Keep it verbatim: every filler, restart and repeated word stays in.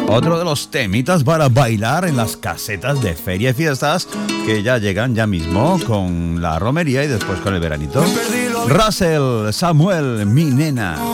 Otro de los temitas para bailar en las casetas de feria y fiestas que ya llegan ya mismo con la romería y después con el veranito. Russell Samuel, mi nena.